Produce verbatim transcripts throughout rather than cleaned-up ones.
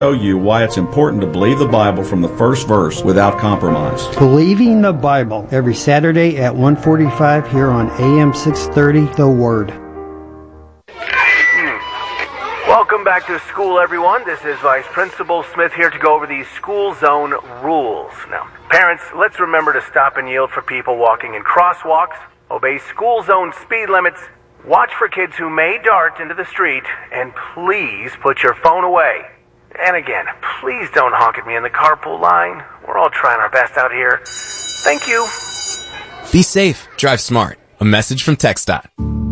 Show you why it's important to believe the Bible from the first verse without compromise. Believing the Bible every Saturday at one forty-five here on A M six thirty, The Word. Welcome back to school, everyone. This is Vice Principal Smith here to go over these school zone rules. Now, parents, let's remember to stop and yield for people walking in crosswalks, obey school zone speed limits, watch for kids who may dart into the street, and please put your phone away. And again, please don't honk at me in the carpool line. We're all trying our best out here. Thank you. Be safe. Drive smart. A message from TxDOT.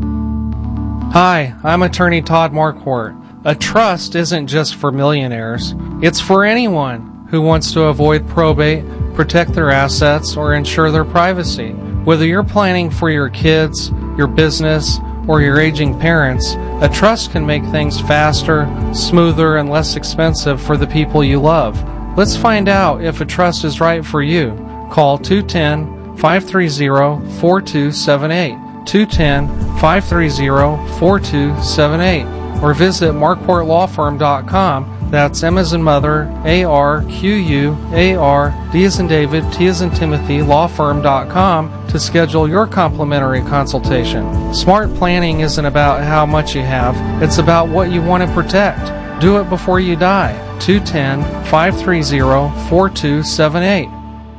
Hi, I'm attorney Todd Marquardt. A trust isn't just for millionaires. It's for anyone who wants to avoid probate, protect their assets, or ensure their privacy. Whether you're planning for your kids, your business, or your aging parents, a trust can make things faster, smoother, and less expensive for the people you love. Let's find out if a trust is right for you. Call two one zero, five three zero, four two seven eight, two one zero, five three zero, four two seven eight, or visit marquardt law firm dot com. That's M as in mother, A R Q U A R, D as in David, T as in Timothy, law firm dot com to schedule your complimentary consultation. Smart planning isn't about how much you have, it's about what you want to protect. Do it before you die. two one zero, five three zero, four two seven eight.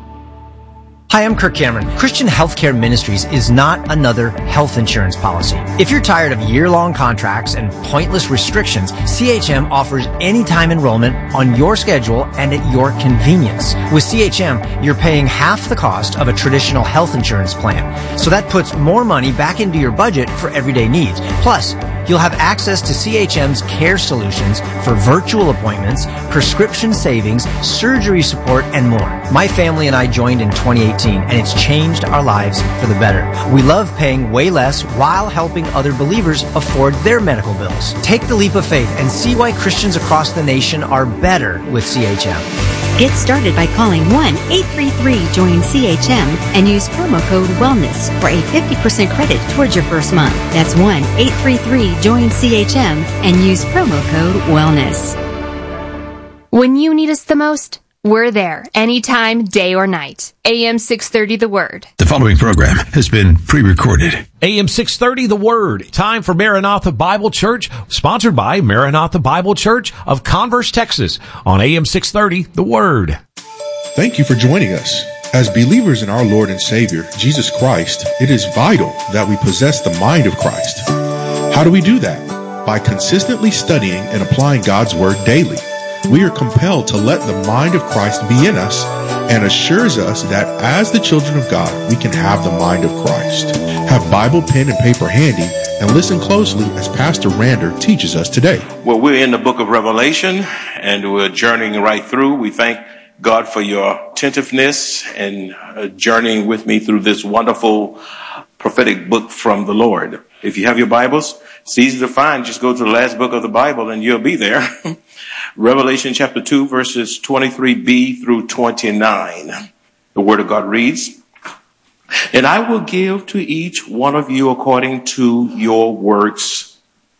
Hi, I'm Kirk Cameron. Christian Healthcare Ministries is not another health insurance policy. If you're tired of year-long contracts and pointless restrictions, C H M offers anytime enrollment on your schedule and at your convenience. With C H M, you're paying half the cost of a traditional health insurance plan. So that puts more money back into your budget for everyday needs. Plus, you'll have access to C H M's care solutions for virtual appointments, prescription savings, surgery support, and more. My family and I joined in twenty eighteen, and it's changed our lives for the better. We love paying way less while helping other believers afford their medical bills. Take the leap of faith and see why Christians across the nation are better with C H M. Get started by calling one eight three three join C H M and use promo code WELLNESS for a fifty percent credit towards your first month. That's one eight three three join C H M and use promo code WELLNESS. When you need us the most, we're there, anytime, day or night. A M six thirty The Word. The following program has been pre-recorded. A M six thirty The Word. Time for Maranatha Bible Church, sponsored by Maranatha Bible Church of Converse, Texas, on A M six thirty The Word. Thank you for joining us. As believers in our Lord and Savior, Jesus Christ, it is vital that we possess the mind of Christ. How do we do that? By consistently studying and applying God's Word daily. We are compelled to let the mind of Christ be in us and assures us that as the children of God, we can have the mind of Christ. Have Bible, pen, and paper handy and listen closely as Pastor Rander teaches us today. Well, we're in the book of Revelation and we're journeying right through. We thank God for your attentiveness and uh, journeying with me through this wonderful prophetic book from the Lord. If you have your Bibles, it's easy to find. Just go to the last book of the Bible and you'll be there. Revelation chapter two, verses twenty-three b through twenty-nine. The Word of God reads, "And I will give to each one of you according to your works.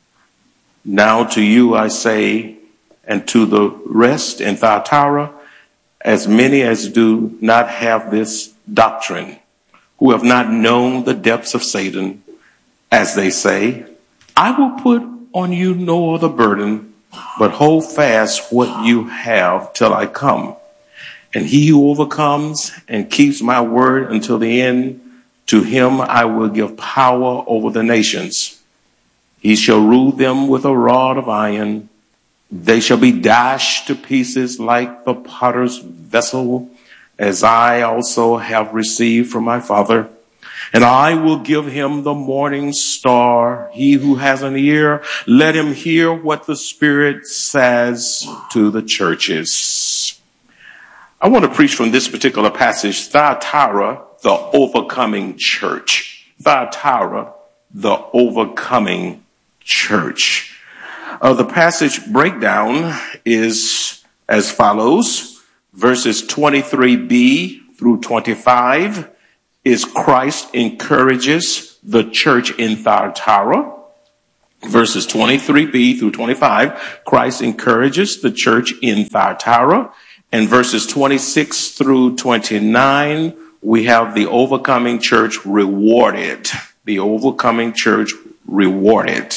Now to you I say, and to the rest in Thyatira, as many as do not have this doctrine, who have not known the depths of Satan, as they say, I will put on you no other burden, but hold fast what you have till I come. And he who overcomes and keeps my word until the end, to him I will give power over the nations. He shall rule them with a rod of iron. They shall be dashed to pieces like the potter's vessel, as I also have received from my Father. And I will give him the morning star. He who has an ear, let him hear what the Spirit says to the churches." I want to preach from this particular passage, Thyatira, the overcoming church. Thyatira, the overcoming church. Uh, the passage breakdown is as follows. Verses twenty-three b through twenty-five is Christ encourages the church in Thyatira. Verses twenty-three b through twenty-five, Christ encourages the church in Thyatira. And verses twenty-six through twenty-nine, we have the overcoming church rewarded. The overcoming church rewarded.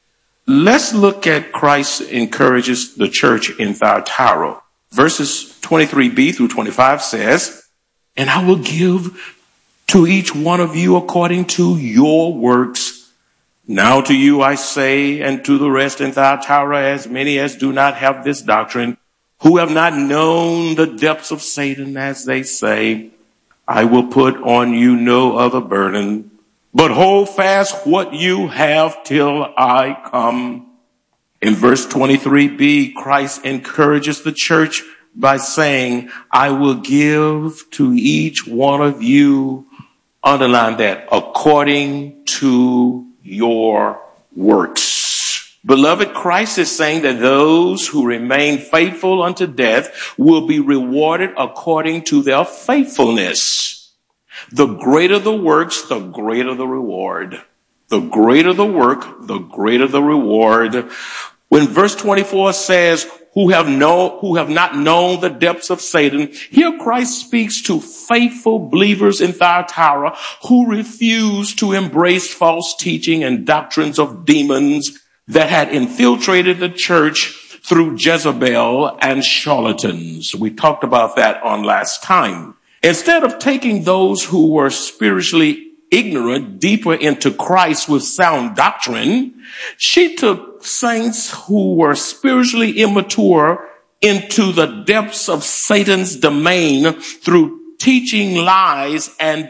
Let's look at Christ encourages the church in Thyatira. Verses twenty-three b through twenty-five says, and I will give to each one of you according to your works. Now to you I say, and to the rest in Thyatira, as many as do not have this doctrine, who have not known the depths of Satan, as they say, I will put on you no other burden, but hold fast what you have till I come. In verse twenty-three b, Christ encourages the church by saying, I will give to each one of you, underline that, according to your works. Beloved, Christ is saying that those who remain faithful unto death will be rewarded according to their faithfulness. The greater the works, the greater the reward. The greater the work, the greater the reward. When verse twenty-four says, who have know, who have not known the depths of Satan, here Christ speaks to faithful believers in Thyatira who refuse to embrace false teaching and doctrines of demons that had infiltrated the church through Jezebel and charlatans. We talked about that on last time. Instead of taking those who were spiritually ignorant deeper into Christ with sound doctrine, she took saints who were spiritually immature into the depths of Satan's domain through teaching lies and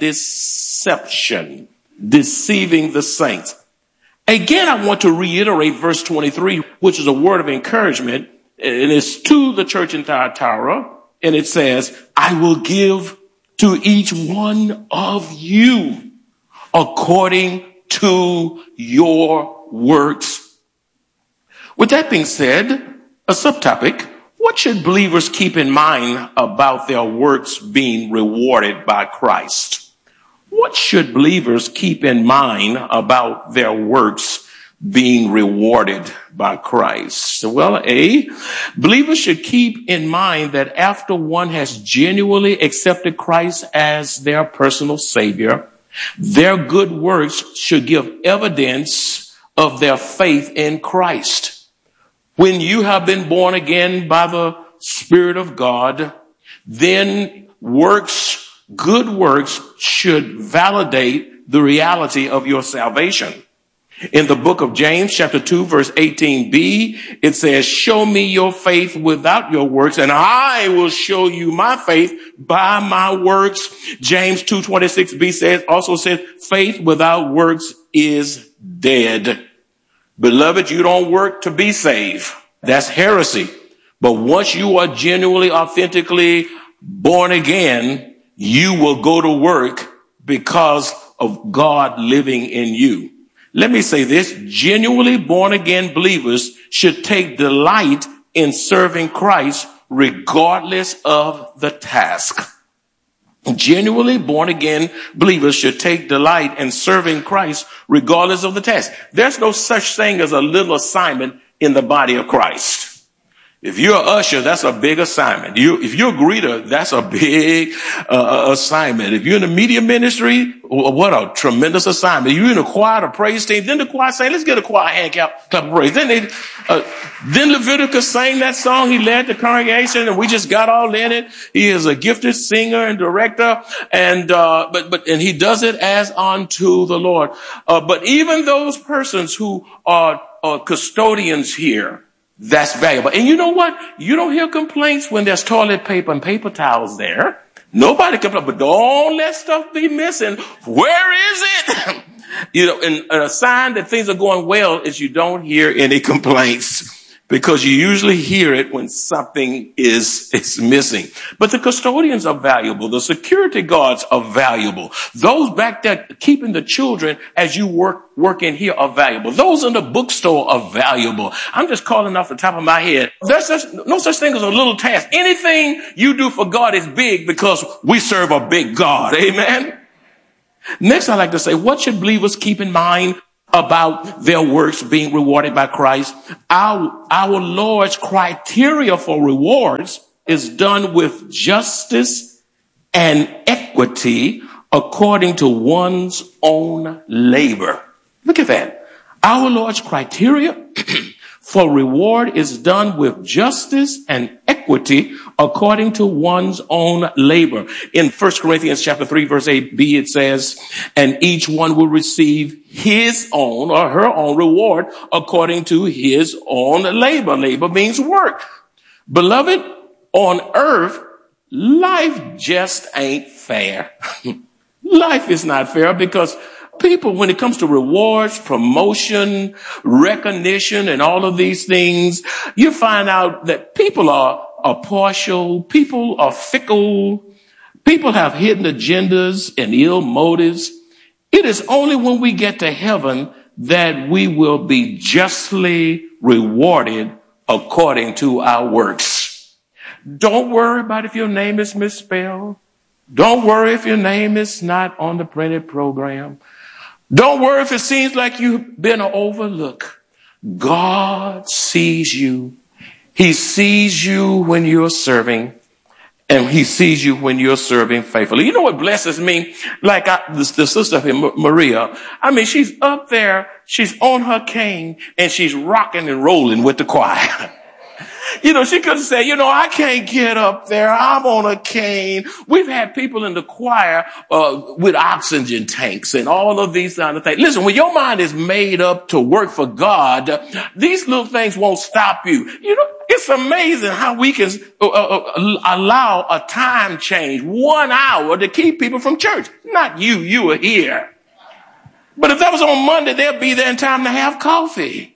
deception, deceiving the saints. Again, I want to reiterate verse twenty-three, which is a word of encouragement, and it's to the church in Thyatira, and it says, I will give to each one of you according to your works. With that being said, a subtopic, what should believers keep in mind about their works being rewarded by Christ? What should believers keep in mind about their works being rewarded by Christ? Well, A, believers should keep in mind that after one has genuinely accepted Christ as their personal Savior, their good works should give evidence of their faith in Christ. When you have been born again by the Spirit of God, then works Good works should validate the reality of your salvation. In the book of James, chapter two, verse eighteen b, it says, show me your faith without your works, and I will show you my faith by my works. James two twenty-six b says, also says, faith without works is dead. Beloved, you don't work to be saved. That's heresy. But once you are genuinely, authentically born again, you will go to work because of God living in you. Let me say this, genuinely born again believers should take delight in serving Christ regardless of the task. Genuinely born again believers should take delight in serving Christ regardless of the task. There's no such thing as a little assignment in the body of Christ. If you're an usher, that's a big assignment. You, if you're a greeter, that's a big uh, assignment. If you're in the media ministry, what a tremendous assignment. If you're in a choir, a praise team, then the choir say, let's get a choir hand clap, clap of praise. Then they, uh, then Leviticus sang that song. He led the congregation and we just got all in it. He is a gifted singer and director and, uh, but, but, and he does it as unto the Lord. Uh, but even those persons who are, are custodians here, that's valuable. And you know what? You don't hear complaints when there's toilet paper and paper towels there. Nobody complains, but don't let stuff be missing. Where is it? You know, and a sign that things are going well is you don't hear any complaints, because you usually hear it when something is, is missing. But the custodians are valuable. The security guards are valuable. Those back there keeping the children as you work, work in here are valuable. Those in the bookstore are valuable. I'm just calling off the top of my head. There's such, no such thing as a little task. Anything you do for God is big because we serve a big God. Amen. Next, I'd like to say, what should believers keep in mind about their works being rewarded by Christ. Our, our Lord's criteria for rewards is done with justice and equity according to one's own labor. Look at that. Our Lord's criteria for reward is done with justice and equity according to one's own labor. In First Corinthians chapter three, verse eight b, it says, and each one will receive his own or her own reward according to his own labor. Labor means work. Beloved, on earth, life just ain't fair. Life is not fair because people, when it comes to rewards, promotion, recognition, and all of these things, you find out that people are, are partial, people are fickle, people have hidden agendas and ill motives. It is only when we get to heaven that we will be justly rewarded according to our works. Don't worry about if your name is misspelled. Don't worry if your name is not on the printed program. Don't worry if it seems like you've been overlooked. God sees you. He sees you when you're serving, and he sees you when you're serving faithfully. You know what blesses me? Like I, the, the sister here, Maria, I mean, she's up there, she's on her cane, and she's rocking and rolling with the choir. You know, she could have said, you know, I can't get up there. I'm on a cane. We've had people in the choir uh, with oxygen tanks and all of these kind of things. Listen, when your mind is made up to work for God, these little things won't stop you. You know, it's amazing how we can uh, uh, allow a time change, one hour, to keep people from church. Not you. You are here. But if that was on Monday, they'll be there in time to have coffee.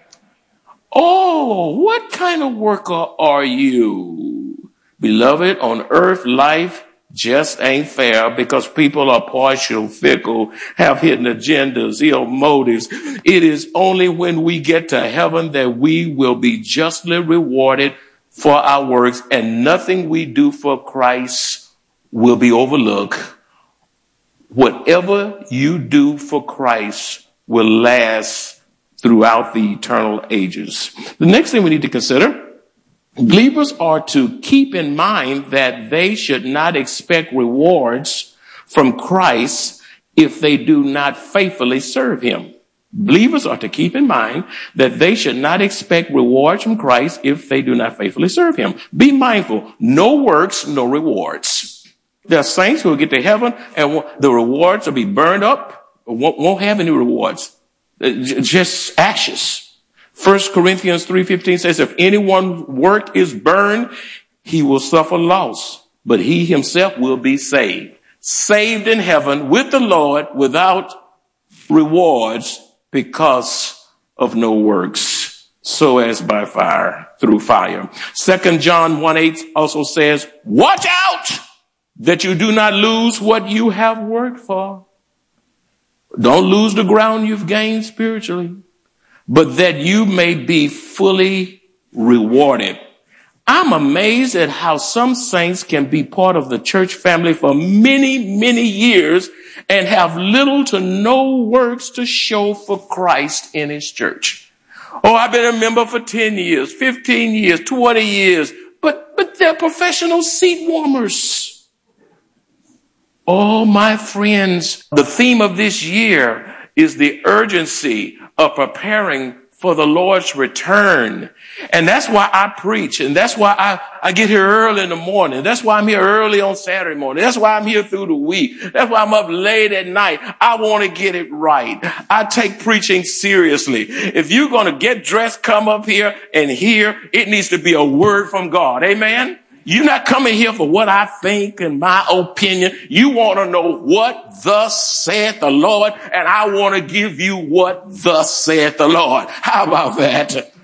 Oh, what kind of worker are you? Beloved, on earth, life just ain't fair because people are partial, fickle, have hidden agendas, ill motives. It is only when we get to heaven that we will be justly rewarded for our works, and nothing we do for Christ will be overlooked. Whatever you do for Christ will last throughout the eternal ages. The next thing we need to consider, believers are to keep in mind that they should not expect rewards from Christ if they do not faithfully serve him. Believers are to keep in mind that they should not expect rewards from Christ if they do not faithfully serve him. Be mindful, no works, no rewards. There are saints who will get to heaven and the rewards will be burned up, won't, won't have any rewards. Just ashes. First Corinthians three fifteen says, if anyone's work is burned, he will suffer loss, but he himself will be saved. Saved in heaven with the Lord without rewards because of no works, so as by fire, through fire. Second John one eight also says, watch out that you do not lose what you have worked for. Don't lose the ground you've gained spiritually, but that you may be fully rewarded. I'm amazed at how some saints can be part of the church family for many, many years and have little to no works to show for Christ in his church. Oh, I've been a member for ten years, fifteen years, twenty years, but, but they're professional seat warmers. Oh, my friends, the theme of this year is the urgency of preparing for the Lord's return. And that's why I preach. And that's why I, I get here early in the morning. That's why I'm here early on Saturday morning. That's why I'm here through the week. That's why I'm up late at night. I want to get it right. I take preaching seriously. If you're going to get dressed, come up here and hear, it needs to be a word from God. Amen. You're not coming here for what I think and my opinion. You want to know what thus saith the Lord, and I want to give you what thus saith the Lord. How about that?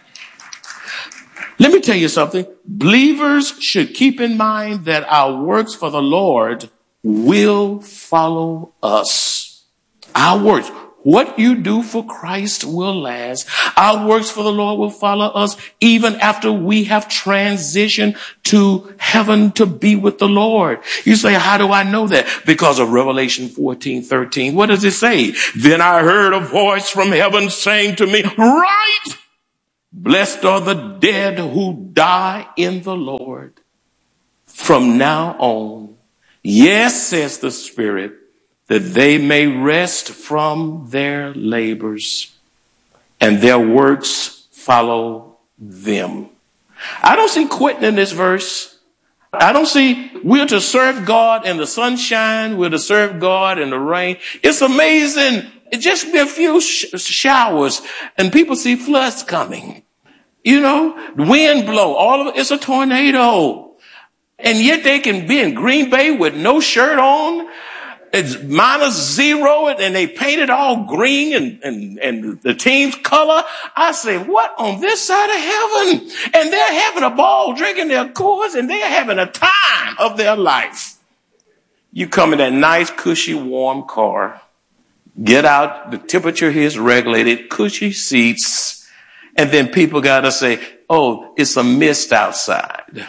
Let me tell you something. Believers should keep in mind that our works for the Lord will follow us. Our works. What you do for Christ will last. Our works for the Lord will follow us even after we have transitioned to heaven to be with the Lord. You say, how do I know that? Because of Revelation fourteen thirteen. What does it say? Then I heard a voice from heaven saying to me, write, blessed are the dead who die in the Lord from now on. Yes, says the Spirit, that they may rest from their labors and their works follow them. I don't see quitting in this verse. I don't see we're to serve God in the sunshine. We're to serve God in the rain. It's amazing. It just be a few sh- showers and people see floods coming. You know, the wind blow. All of it. It's a tornado. And yet they can be in Green Bay with no shirt on. It's minus zero and they paint it all green and, and, and the team's color. I say, what on this side of heaven? And they're having a ball, drinking their Coors, and they're having a time of their life. You come in that nice, cushy, warm car, get out, the temperature here is regulated, cushy seats, and then people got to say, oh, it's a mist outside.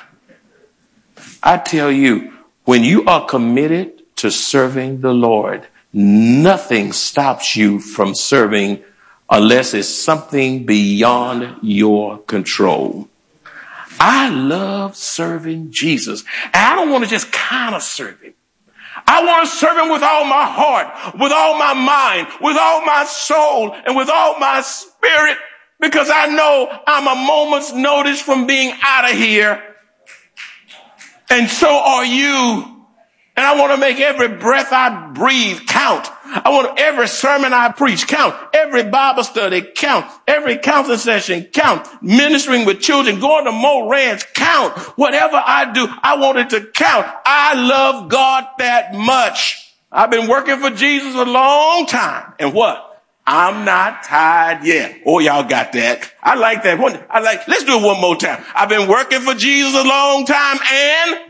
I tell you, when you are committed to serving the Lord, nothing stops you from serving unless it's something beyond your control. I love serving Jesus. And I don't want to just kind of serve him. I want to serve him with all my heart, with all my mind, with all my soul, and with all my spirit, because I know I'm a moment's notice from being out of here. And so are you. And I want to make every breath I breathe count. I want every sermon I preach count. Every Bible study count. Every counseling session count. Ministering with children, going to Mo Ranch count. Whatever I do, I want it to count. I love God that much. I've been working for Jesus a long time. And what? I'm not tired yet. Oh, y'all got that. I like that one. I like, let's do it one more time. I've been working for Jesus a long time and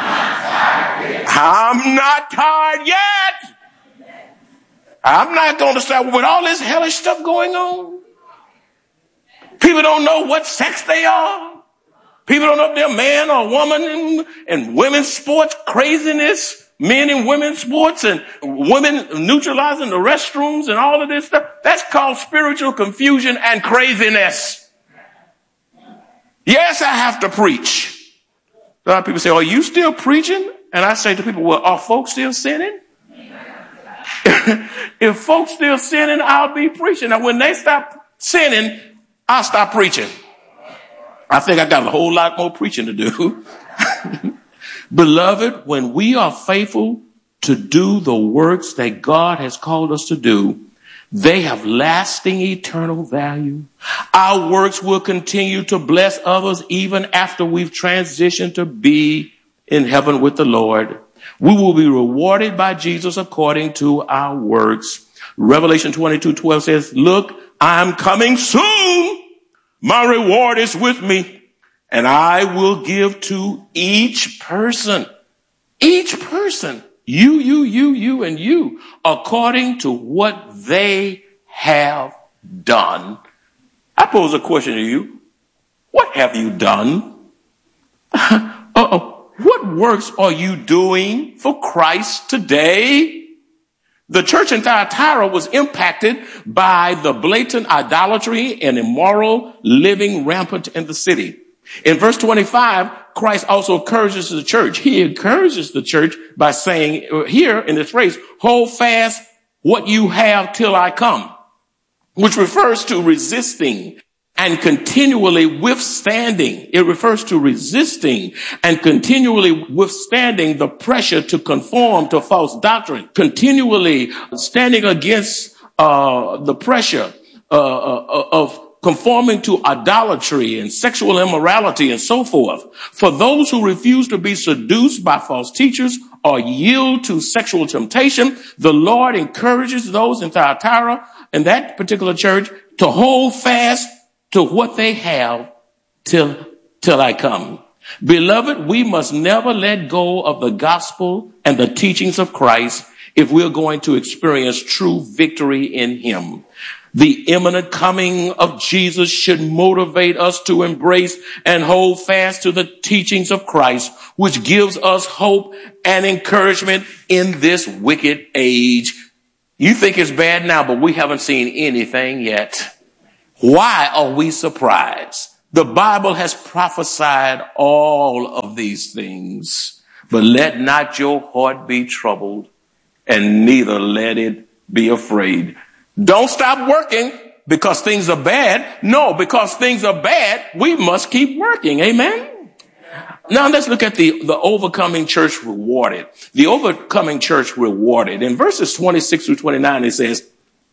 I'm not tired yet. I'm not going to start with all this hellish stuff going on. People don't know what sex they are. People don't know if they're a man or a woman in, in women's sports craziness, men in women's sports and women neutralizing the restrooms and all of this stuff. That's called spiritual confusion and craziness. Yes, I have to preach. A lot of people say, are you still preaching? And I say to people, well, are folks still sinning? If folks still sinning, I'll be preaching. Now, when they stop sinning, I'll stop preaching. I think I got a whole lot more preaching to do. Beloved, when we are faithful to do the works that God has called us to do, they have lasting eternal value. Our works will continue to bless others even after we've transitioned to be in heaven with the Lord. We will be rewarded by Jesus according to our works. Revelation twenty-two twelve says, look, I'm coming soon. My reward is with me, and I will give to each person, each person, you, you, you, you, and you, according to what they have done. I pose a question to you. What have you done? Uh-oh. What works are you doing for Christ today? The church in Thyatira was impacted by the blatant idolatry and immoral living rampant in the city. In verse twenty-five, Christ also encourages the church. He encourages the church by saying here in this phrase, hold fast what you have till I come, which refers to resisting and continually withstanding. It refers to resisting and continually withstanding the pressure to conform to false doctrine, continually standing against uh the pressure uh, of conforming to idolatry and sexual immorality and so forth. For those who refuse to be seduced by false teachers or yield to sexual temptation, the Lord encourages those in Thyatira, in that particular church, to hold fast to what they have till, till I come. Beloved, we must never let go of the gospel and the teachings of Christ, if we're going to experience true victory in him. The imminent coming of Jesus should motivate us to embrace and hold fast to the teachings of Christ, which gives us hope and encouragement in this wicked age. You think it's bad now, but we haven't seen anything yet. Why are we surprised? The Bible has prophesied all of these things, but let not your heart be troubled, and neither let it be afraid. Don't stop working because things are bad. No, because things are bad, we must keep working. Amen. Now let's look at the, the overcoming church rewarded. The overcoming church rewarded. In verses twenty-six through twenty-nine, it says,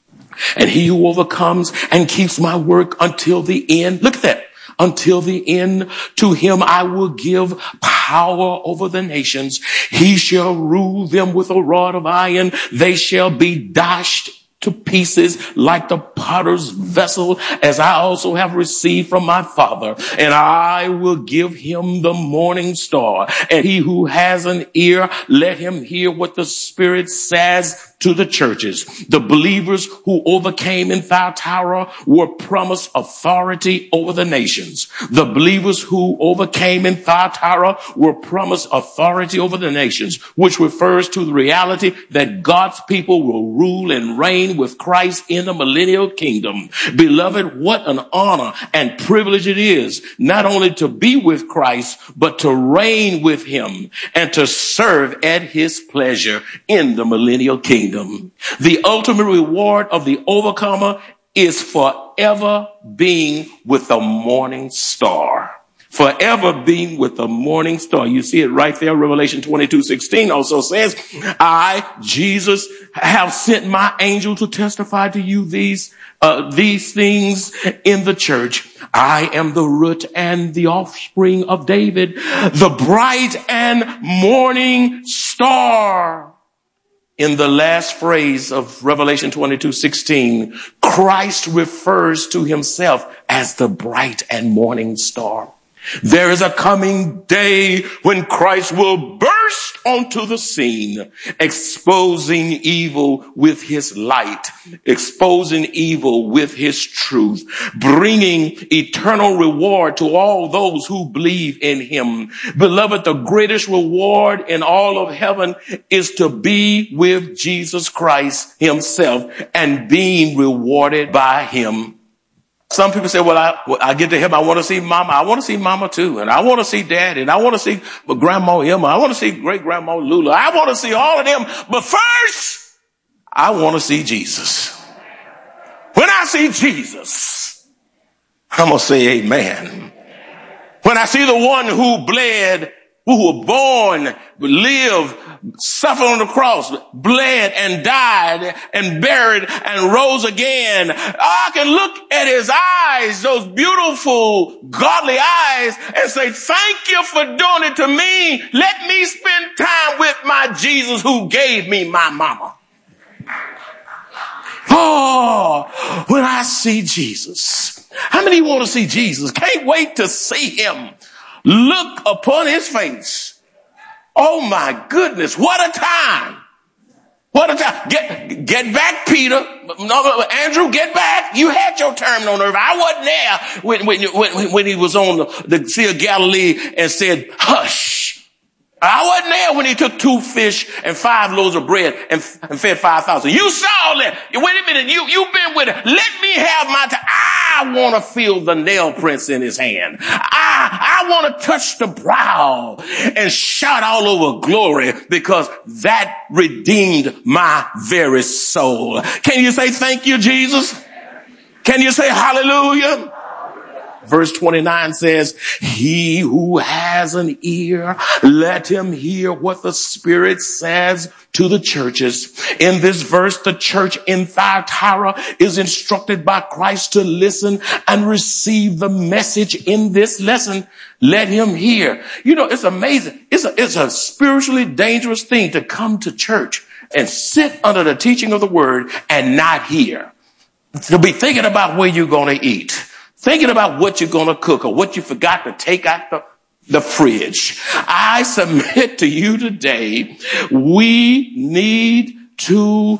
and he who overcomes and keeps my work until the end. Look at that. Until the end, to him I will give power over the nations. He shall rule them with a rod of iron. They shall be dashed to pieces like the potter's vessel, as I also have received from my Father. And I will give him the morning star. And he who has an ear, let him hear what the Spirit says to the churches. The believers who overcame in Thyatira were promised authority over the nations. The believers who overcame in Thyatira were promised authority over the nations, which refers to the reality that God's people will rule and reign with Christ in the millennial kingdom. Beloved, what an honor and privilege it is not only to be with Christ, but to reign with him and to serve at his pleasure in the millennial kingdom. The ultimate reward of the overcomer is forever being with the morning star. Forever being with the morning star. You see it right there. Revelation twenty-two sixteen also says, I, Jesus, have sent my angel to testify to you these, uh, these things in the church. I am the root and the offspring of David, the bright and morning star. In the last phrase of Revelation twenty-two sixteen, Christ refers to himself as the bright and morning star. There is a coming day when Christ will burst onto the scene, exposing evil with his light, exposing evil with his truth, bringing eternal reward to all those who believe in him. Beloved, the greatest reward in all of heaven is to be with Jesus Christ himself and being rewarded by him. Some people say, well, I, well, I get to heaven. I want to see mama. I want to see mama too. And I want to see daddy. And I want to see grandma Emma. I want to see great grandma Lula. I want to see all of them. But first, I want to see Jesus. When I see Jesus, I'm going to say amen. When I see the one who bled, who was born, lived, suffered on the cross, bled and died and buried and rose again, I can look at his eyes, those beautiful, godly eyes, and say, thank you for doing it to me. Let me spend time with my Jesus who gave me my mama. Oh, when I see Jesus. How many want to see Jesus? Can't wait to see him. Look upon his face. Oh my goodness, what a time. What a time. Get, get back, Peter. No, Andrew, get back. You had your term on earth. I wasn't there when, when, when, when he was on the, the Sea of Galilee and said, hush. I wasn't there when he took two fish and five loaves of bread and, and fed five thousand. You saw that. Wait a minute. You, you've been with it. Let me have my time. I want to feel the nail prints in his hand. I, I want to touch the brow and shout all over glory because that redeemed my very soul. Can you say thank you, Jesus? Can you say hallelujah? Verse twenty-nine says, he who has an ear, let him hear what the Spirit says to the churches. In this verse, the church in Thyatira is instructed by Christ to listen and receive the message in this lesson. Let him hear. You know, it's amazing. It's a, it's a spiritually dangerous thing to come to church and sit under the teaching of the word and not hear. To be thinking about where you're going to eat. Thinking about what you're going to cook or what you forgot to take out the, the fridge. I submit to you today, we need to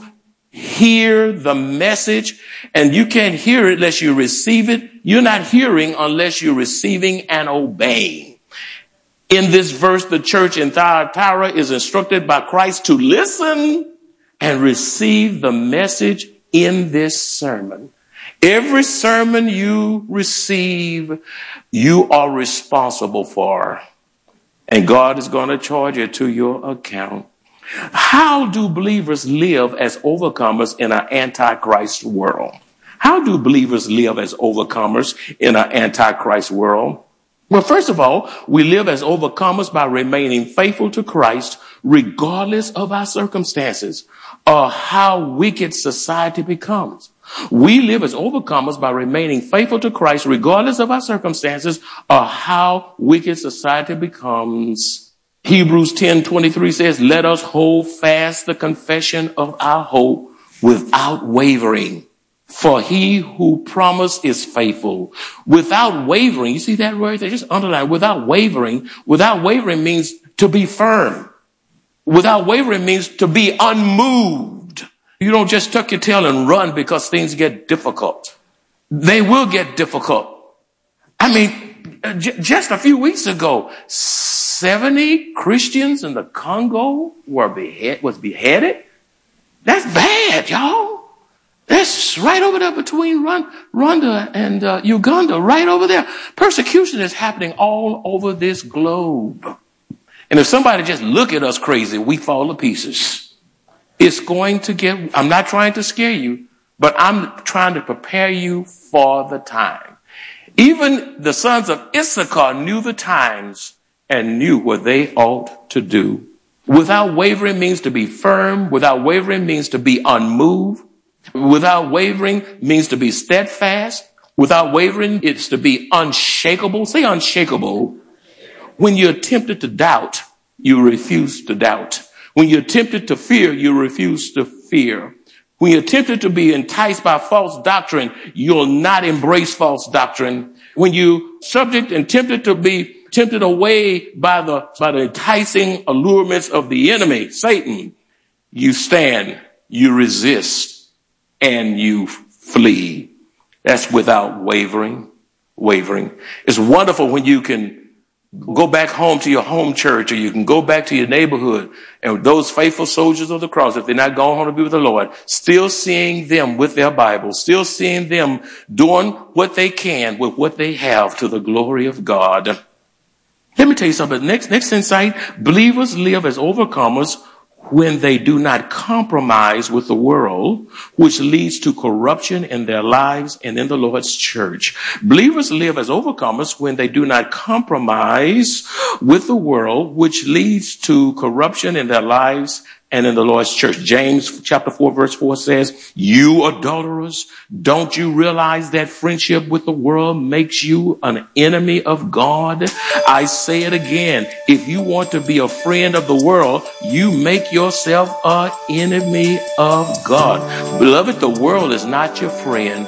hear the message, and you can't hear it unless you receive it. You're not hearing unless you're receiving and obeying. In this verse, the church in Thyatira is instructed by Christ to listen and receive the message in this sermon. Every sermon you receive, you are responsible for, and God is going to charge it to your account. How do believers live as overcomers in an antichrist world? How do believers live as overcomers in an antichrist world? Well, first of all, we live as overcomers by remaining faithful to Christ regardless of our circumstances or how wicked society becomes. We live as overcomers by remaining faithful to Christ regardless of our circumstances or how wicked society becomes. Hebrews ten twenty-three says, let us hold fast the confession of our hope without wavering. For he who promised is faithful. Without wavering, you see that word? They just underline without wavering. Without wavering means to be firm. Without wavering means to be unmoved. You don't just tuck your tail and run because things get difficult. They will get difficult. I mean, j- just a few weeks ago, seventy Christians in the Congo were behead, was beheaded. That's bad, y'all. That's right over there between Rwanda and uh, Uganda, right over there. Persecution is happening all over this globe. And if somebody just look at us crazy, we fall to pieces. It's going to get, I'm not trying to scare you, but I'm trying to prepare you for the time. Even the sons of Issachar knew the times and knew what they ought to do. Without wavering means to be firm. Without wavering means to be unmoved. Without wavering means to be steadfast. Without wavering, it's to be unshakable. Say unshakable. When you're tempted to doubt, you refuse to doubt. When you're tempted to fear, you refuse to fear. When you're tempted to be enticed by false doctrine, you'll not embrace false doctrine. When you're subject and tempted to be tempted away by the, by the enticing allurements of the enemy, Satan, you stand, you resist, and you flee. That's without wavering, wavering. It's wonderful when you can go back home to your home church, or you can go back to your neighborhood, and those faithful soldiers of the cross, if they're not going home to be with the Lord, still seeing them with their Bible, still seeing them doing what they can with what they have to the glory of God. Let me tell you something. Next, next insight, believers live as overcomers when they do not compromise with the world, which leads to corruption in their lives and in the Lord's church. Believers live as overcomers when they do not compromise with the world, which leads to corruption in their lives and in the Lord's church. James chapter four verse four says, you adulterers, don't you realize that friendship with the world makes you an enemy of God? I say it again. If you want to be a friend of the world, you make yourself an enemy of God. Beloved, the world is not your friend.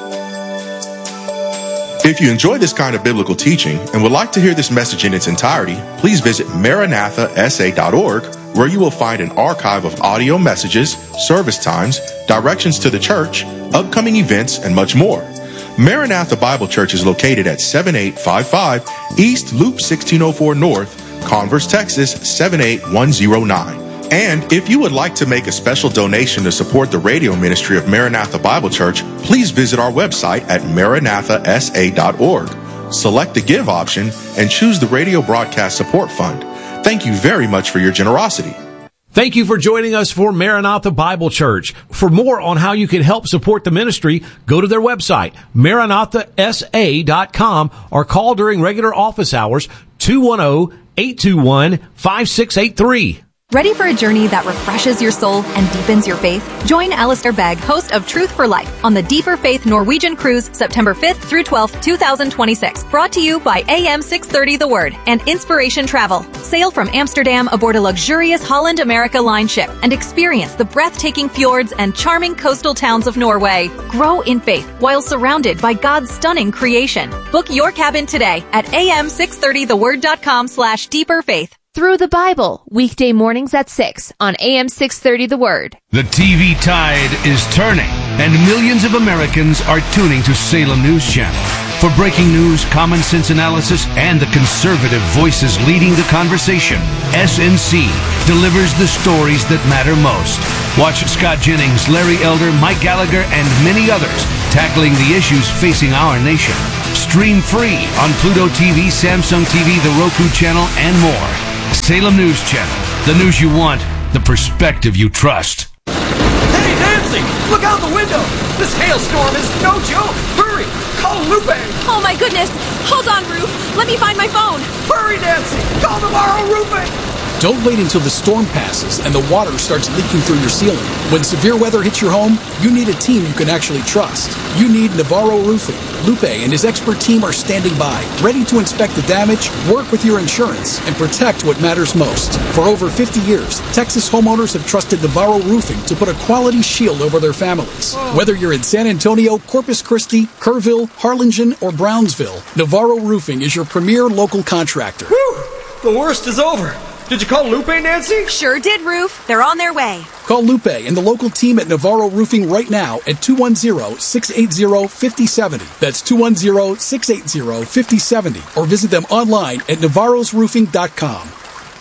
If you enjoy this kind of biblical teaching and would like to hear this message in its entirety, please visit maranatha s a dot org, where you will find an archive of audio messages, service times, directions to the church, upcoming events, and much more. Maranatha Bible Church is located at seventy-eight fifty-five East Loop sixteen oh four North, Converse, Texas seven eight one zero nine. And if you would like to make a special donation to support the radio ministry of Maranatha Bible Church, please visit our website at maranatha s a dot org. Select the Give option and choose the Radio Broadcast Support Fund. Thank you very much for your generosity. Thank you for joining us for Maranatha Bible Church. For more on how you can help support the ministry, go to their website, maranatha s a dot com, or call during regular office hours, two one zero, eight two one, five six eight three. Ready for a journey that refreshes your soul and deepens your faith? Join Alistair Begg, host of Truth for Life, on the Deeper Faith Norwegian Cruise, September fifth through twelfth, twenty twenty-six. Brought to you by A M six thirty The Word and Inspiration Travel. Sail from Amsterdam aboard a luxurious Holland America Line ship and experience the breathtaking fjords and charming coastal towns of Norway. Grow in faith while surrounded by God's stunning creation. Book your cabin today at a m six thirty the word dot com slash deeper faith. Through the Bible, weekday mornings at six on A M six thirty The Word. The T V tide is turning, and millions of Americans are tuning to Salem News Channel. For breaking news, common sense analysis, and the conservative voices leading the conversation, S N C delivers the stories that matter most. Watch Scott Jennings, Larry Elder, Mike Gallagher, and many others tackling the issues facing our nation. Stream free on Pluto T V, Samsung T V, the Roku channel, and more. Salem News Channel. The news you want, the perspective you trust. Hey, Nancy! Look out the window! This hailstorm is no joke! Hurry! Call Lupe! Oh my goodness! Hold on, Roof! Let me find my phone! Hurry, Nancy! Call Navarro Roofing! Don't wait until the storm passes and the water starts leaking through your ceiling. When severe weather hits your home, you need a team you can actually trust. You need Navarro Roofing. Lupe and his expert team are standing by, ready to inspect the damage, work with your insurance, and protect what matters most. For over fifty years, Texas homeowners have trusted Navarro Roofing to put a quality shield over their families. Whether you're in San Antonio, Corpus Christi, Kerrville, Harlingen, or Brownsville, Navarro Roofing is your premier local contractor. Whew! The worst is over. Did you call Lupe, Nancy? Sure did, Roof. They're on their way. Call Lupe and the local team at Navarro Roofing right now at two one zero, six eight zero, five zero seven zero. That's two one zero, six eight zero, five zero seven zero. Or visit them online at navarros roofing dot com.